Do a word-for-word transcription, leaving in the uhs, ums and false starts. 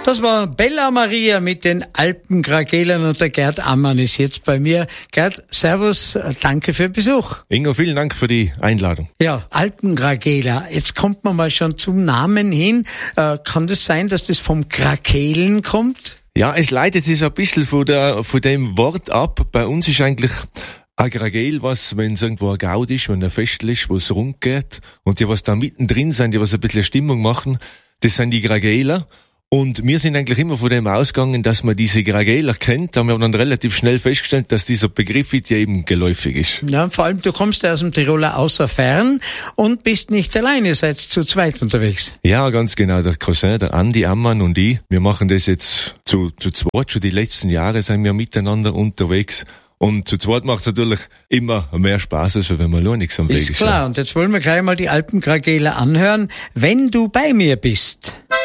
Das war Bella Maria mit den Alpengragelern und der Gerd Ammann ist jetzt bei mir. Gerd, servus, danke für den Besuch. Ingo, vielen Dank für die Einladung. Ja, Alpengrageler. Jetzt kommt man mal schon zum Namen hin. Äh, kann das sein, dass das vom Krakelen kommt? Ja, es leitet sich ein bisschen von, der, von dem Wort ab. Bei uns ist eigentlich ein Gragel was, wenn es irgendwo ein Gaud ist, wenn ein Festel ist, wo es rund geht. Und die, was da mittendrin sind, die, was ein bisschen Stimmung machen, das sind die Grageler. Und wir sind eigentlich immer von dem ausgegangen, dass man diese Grageler kennt. Da haben wir dann relativ schnell festgestellt, dass dieser Begriff ja eben geläufig ist. Ja, vor allem, du kommst ja aus dem Tiroler Außerfern und bist nicht alleine, seid zu zweit unterwegs. Ja, ganz genau. Der Cousin, der Andi Ammann und ich, wir machen das jetzt zu, zu zweit. Schon die letzten Jahre sind wir miteinander unterwegs. Und zu zweit macht es natürlich immer mehr Spaß, als wenn man nur nichts am Weg ist. Ist klar. Und jetzt wollen wir gleich mal die Alpengrageler anhören, wenn du bei mir bist.